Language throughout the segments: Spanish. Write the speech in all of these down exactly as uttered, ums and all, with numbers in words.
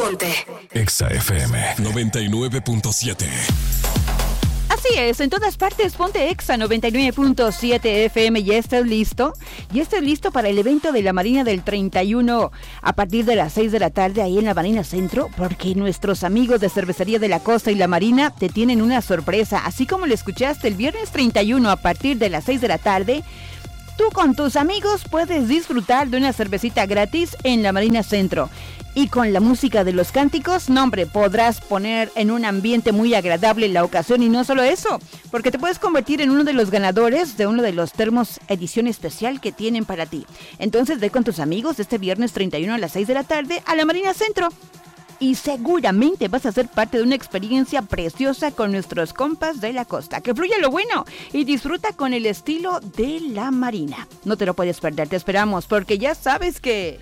Ponte. Exa F M noventa y nueve punto siete. Así es, en todas partes ponte Exa noventa y nueve punto siete F M. ¿Ya estás listo? ¿Ya estás listo para el evento de la Marina del treinta y uno a partir de las seis de la tarde ahí en la Marina Centro? Porque nuestros amigos de Cervecería de la Costa y la Marina te tienen una sorpresa. Así como lo escuchaste, el viernes treinta y uno a partir de las seis de la tarde, tú con tus amigos puedes disfrutar de una cervecita gratis en la Marina Centro. Y con la música de los cánticos, no hombre, podrás poner en un ambiente muy agradable la ocasión. Y no solo eso, porque te puedes convertir en uno de los ganadores de uno de los termos edición especial que tienen para ti. Entonces ve con tus amigos este viernes treinta y uno a las seis de la tarde a la Marina Centro. Y seguramente vas a ser parte de una experiencia preciosa con nuestros compas de la costa. Que fluya lo bueno y disfruta con el estilo de la Marina. No te lo puedes perder, te esperamos, porque ya sabes que...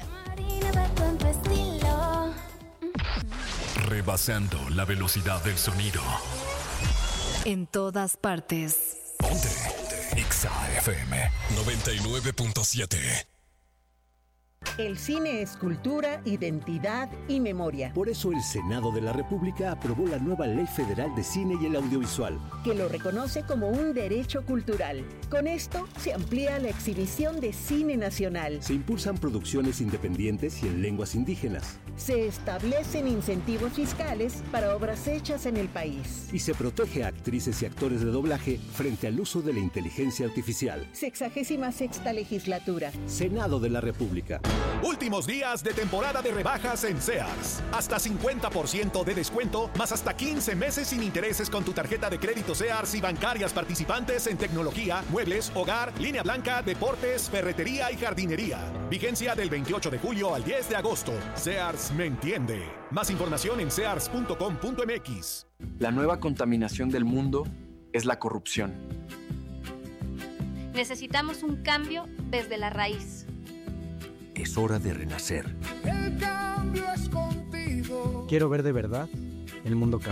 Rebasando la velocidad del sonido. En todas partes. Ponte. Exa F M noventa y nueve punto siete. El cine es cultura, identidad y memoria. Por eso el Senado de la República aprobó la nueva Ley Federal de Cine y el Audiovisual, que lo reconoce como un derecho cultural. Con esto se amplía la exhibición de cine nacional. Se impulsan producciones independientes y en lenguas indígenas. Se establecen incentivos fiscales para obras hechas en el país. Y se protege a actrices y actores de doblaje frente al uso de la inteligencia artificial. Sexagésima sexta legislatura. Senado de la República. Últimos días de temporada de rebajas en Sears. Hasta cincuenta por ciento de descuento, más hasta quince meses sin intereses con tu tarjeta de crédito Sears y bancarias participantes en tecnología, muebles, hogar, línea blanca, deportes, ferretería y jardinería. Vigencia del veintiocho de julio al diez de agosto. Sears me entiende. Más información en sears punto com punto m x. La nueva contaminación del mundo es la corrupción. Necesitamos un cambio desde la raíz. Es hora de renacer. El cambio es contigo. Quiero ver de verdad el mundo cambiar.